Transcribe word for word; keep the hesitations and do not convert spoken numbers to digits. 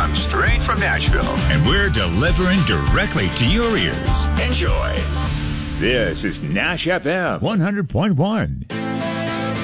come straight from Nashville, and we're delivering directly to your ears. Enjoy. This is Nash F M one hundred point one.